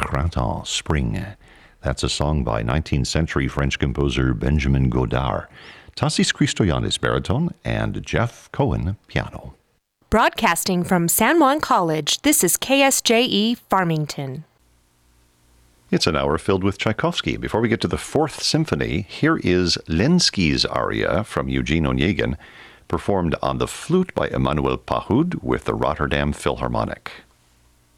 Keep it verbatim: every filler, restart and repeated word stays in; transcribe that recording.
Printemps, Spring. That's a song by nineteenth century French composer Benjamin Godard. Tassis Christoyannis, baritone, and Jeff Cohen, piano. Broadcasting from San Juan College, this is K S J E Farmington. It's an hour filled with Tchaikovsky. Before we get to the Fourth Symphony, here is Lenski's aria from Eugene Onegin, performed on the flute by Emmanuel Pahud with the Rotterdam Philharmonic.